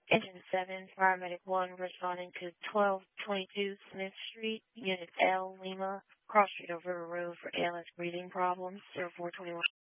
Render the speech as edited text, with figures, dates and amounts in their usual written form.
Engine 7, Paramedic 1 responding to 1222 Smith Street, Unit L, Lima, cross street over River Road for ALS breathing problems, 0421.